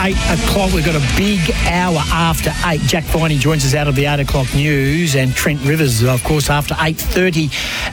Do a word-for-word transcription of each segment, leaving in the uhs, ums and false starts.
eight o'clock. We've got a big hour after eight. Jack Viney joins us out of the eight o'clock news, and Trent Rivers, of course, after eight thirty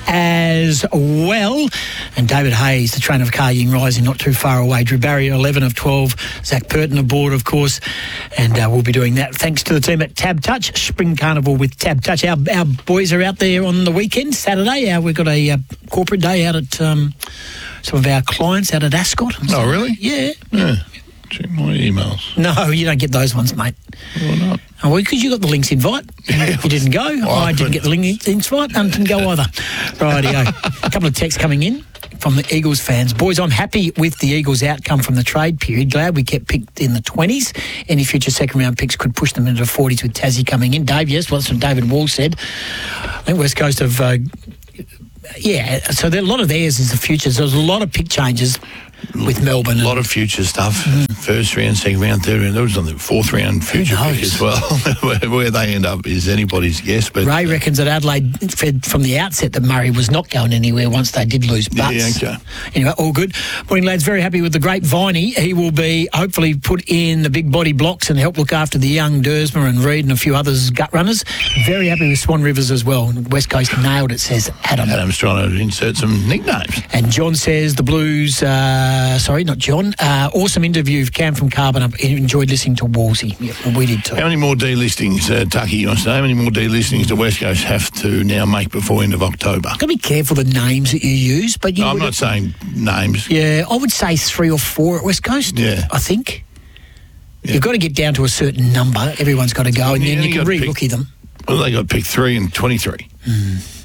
as well. And David Hayes, the trainer of Car Ying Rising, not too far away. Drew Barrier, eleven of twelve. Zach Purton aboard, of course. And uh, we'll be doing that thanks to the team at Tab Touch. Spring Carnival with Tab Touch. Our, our boys are out there on the weekend, Saturday. Uh, we've got a uh, corporate day out at um, some of our clients out at Ascot. Oh, really? Yeah. Yeah. Check my emails. No, you don't get those ones, mate. Why not? Oh, well, because you got the links invite. Yeah. You didn't go. Oh, I, I didn't get the links invite. I didn't go either. Rightio. A couple of texts coming in from the Eagles fans. Boys, I'm happy with the Eagles' outcome from the trade period. Glad we kept picked in the twenties. Any future second-round picks could push them into the forties with Tassie coming in. Dave, yes, well, that's what David Wall said. I think West Coast have... Uh, yeah, so there, a lot of theirs is the futures. There's a lot of pick changes with Melbourne. A lot of future stuff. Mm. First round, second round, third round. There was on the fourth round future pick as well. where, where they end up is anybody's guess. But Ray reckons that Adelaide fed from the outset that Murray was not going anywhere once they did lose butts. Yeah, okay. Anyway, all good. Morning, lads. Very happy with the great Viney. He will be hopefully put in the big body blocks and help look after the young Dersma and Reid and a few others gut runners. Very happy with Swan Rivers as well. West Coast nailed it, says Adam. Adam's trying to insert some nicknames. And John says the Blues, uh, sorry, not John, uh, awesome interview, Cam from Carbon. I enjoyed listening to Wolsey. Yeah, we did too. How many more delistings, uh, Tucky, you want to say? How many more delistings do West Coast have to now make before end of October? Got to be careful the names that you use. But you no, I'm would, not saying names. Yeah, I would say three or four at West Coast, yeah. I think. Yeah. You've got to get down to a certain number. Everyone's got to go, and yeah, then you can re-rookie them. Well, they got pick three and twenty-three, mm.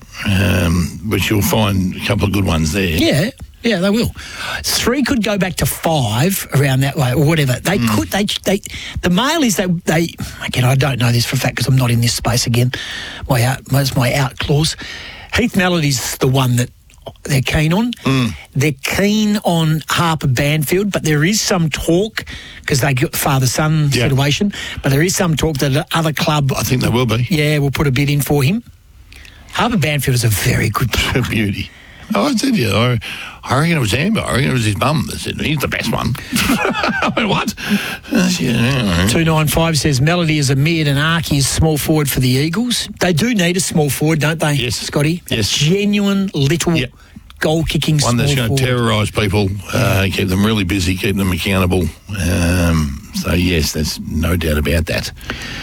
um, which you'll find a couple of good ones there. Yeah. Yeah, they will. Three could go back to five around that way, or whatever. They mm. could. They. They. The mail is they. They. Again, I don't know this for a fact because I'm not in this space. Again, my out. That's my out clause. Heath Melody's the one that they're keen on. Mm. They're keen on Harper Banfield, but there is some talk because they got the father-son yeah. situation. But there is some talk that other club. I think they will be. Yeah, will put a bid in for him. Harper Banfield is a very good player. Beauty. Oh, I said, yeah, I, I reckon it was Amber. I reckon it was his mum that said, he's the best one. I went, what? Yeah. two nine five says, Melody is a mid and Archie is small forward for the Eagles. They do need a small forward, don't they, yes. Scotty? Yes. A genuine little yep. goal-kicking small forward. One that's going to terrorise people, uh, keep them really busy, keep them accountable. Um, so, yes, there's no doubt about that.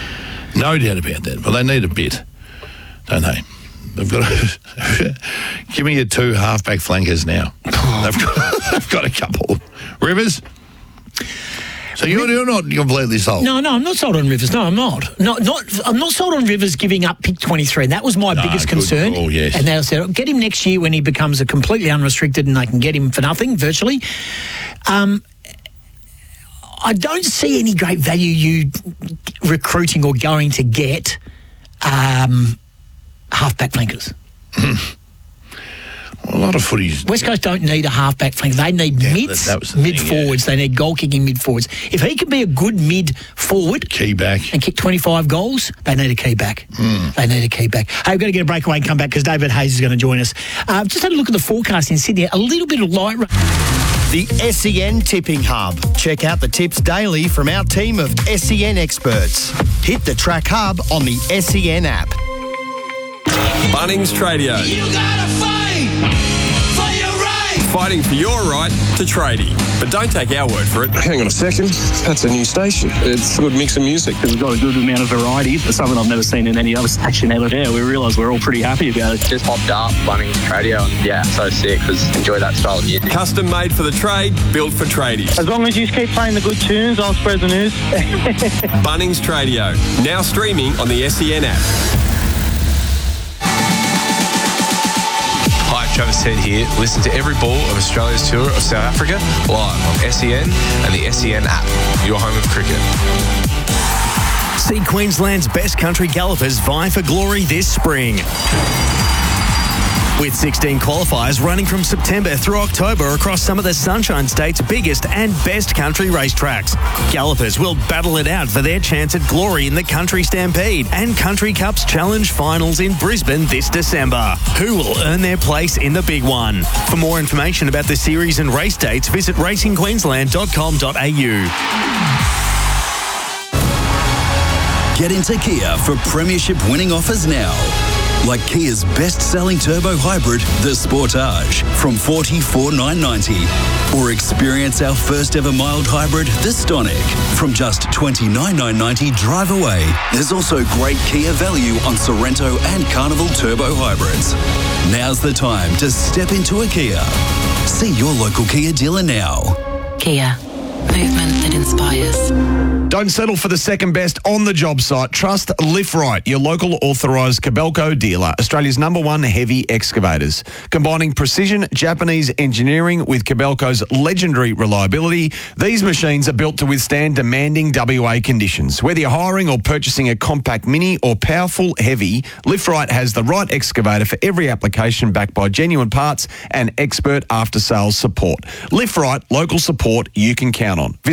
No doubt about that. But they need a bit, don't they? They've got to give me your two halfback flankers now. They've got, they've got a couple. Rivers. So you're, you're not completely sold. No, no, I'm not sold on Rivers. No, I'm not. Not, not. I'm not sold on Rivers giving up pick twenty-three. That was my no, biggest good concern. Call, yes. And they said, get him next year when he becomes a completely unrestricted, and they can get him for nothing virtually. Um, I don't see any great value you recruiting or going to get. Um, halfback flankers. Well, a lot of footies. West Coast don't need a halfback flanker. They need yeah, mids, that, that mid thing, forwards. Yeah. They need goal kicking mid forwards. If he can be a good mid forward, key back, and kick twenty-five goals, they need a key back. Mm. They need a key back. Hey, we've got to get a breakaway and come back because David Hayes is going to join us. Uh, just had a look at the forecast in Sydney. A little bit of light rain. The S E N Tipping Hub. Check out the tips daily from our team of S E N experts. Hit the Track Hub on the S E N app. Bunnings Tradio. You gotta fight for your right. Fighting for your right to tradie. But don't take our word for it. Hang on a second. That's a new station. It's a good mix of music. We've got a good amount of variety. It's something I've never seen in any other station ever. Yeah, we realise we're all pretty happy about it. Just popped up Bunnings Tradio and yeah, so sick because enjoy that style of music. Custom made for the trade, built for tradies. As long as you keep playing the good tunes, I'll spread the news. Bunnings Tradio. Now streaming on the S E N app. Hi, Travis Head here. Listen to every ball of Australia's tour of South Africa live on S E N and the S E N app, your home of cricket. See Queensland's best country gallopers vie for glory this spring. With sixteen qualifiers running from September through October across some of the Sunshine State's biggest and best country racetracks, Gallopers will battle it out for their chance at glory in the Country Stampede and Country Cups Challenge Finals in Brisbane this December. Who will earn their place in the big one? For more information about the series and race dates, visit racing queensland dot com dot a u. Get into Kia for premiership winning offers now. Like Kia's best-selling turbo hybrid, the Sportage, from forty-four thousand nine hundred ninety dollars. Or experience our first-ever mild hybrid, the Stonic, from just twenty-nine thousand nine hundred ninety dollars drive away. There's also great Kia value on Sorrento and Carnival turbo hybrids. Now's the time to step into a Kia. See your local Kia dealer now. Kia. Movement that inspires. Don't settle for the second best on the job site. Trust Lift Right, your local authorised Kobelco dealer, Australia's number one heavy excavators. Combining precision Japanese engineering with Kobelco's legendary reliability, these machines are built to withstand demanding W A conditions. Whether you're hiring or purchasing a compact mini or powerful heavy, Lift Right has the right excavator for every application, backed by genuine parts and expert after-sales support. Lift Right, local support you can count on.